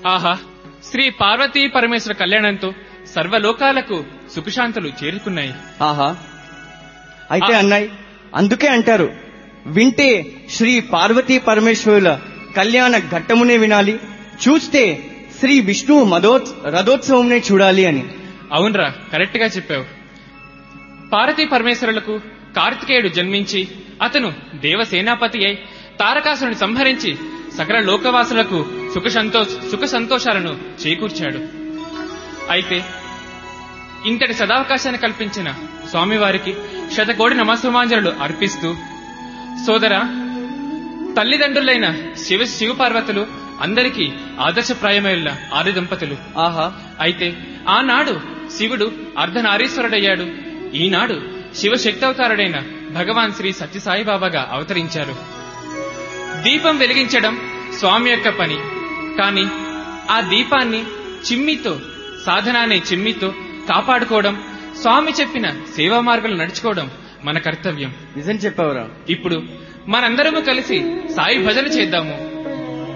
ఆహా, శ్రీ పార్వతీ పరమేశ్వర కళ్యాణంతో సర్వలోకాలకు సుఖశాంతులు చేరుకున్నాయి. ఆహా, అయితే అన్నాయ్, అందుకే అంటారు, వింటే శ్రీ పార్వతీ పరమేశ్వరుల కళ్యాణ ఘట్టమునే వినాలి, చూస్తే శ్రీ విష్ణువు రథోత్సవంనే చూడాలి అని. అవునరా, కరెక్ట్ గా చెప్పావు. పార్వతీ పరమేశ్వరులకు కార్తికేయుడు జన్మించి అతను దేవసేనాపతి అయి తారకాసురుని సంహరించి సకల లోకవాసులకు సుఖ సంతోషాలను చేకూర్చాడు. అయితే ఇంతటి సదావకాశాన్ని కల్పించిన స్వామివారికి శతకోటి నమస్సుమాంజలు అర్పిస్తూ, సోదరా, తల్లిదండ్రులైన శివపార్వతులు అందరికీ ఆదర్శప్రాయమైన ఆది దంపతులు. ఆహా, అయితే ఆనాడు శివుడు అర్ధనారీశ్వరుడయ్యాడు, ఈనాడు శివశక్తవతారుడైన భగవాన్ శ్రీ సత్యసాయిబాబాగా అవతరించారు. దీపం వెలిగించడం స్వామి యొక్క పని, కాని ఆ దీపాన్ని చిమ్మితో, సాధన అనే చిమ్మితో కాపాడుకోవడం, స్వామి చెప్పిన సేవా మార్గాలు నడుచుకోవడం మన కర్తవ్యం. నిజం చెప్పావురా. ఇప్పుడు మనందరము కలిసి సాయి భజన చేద్దాము.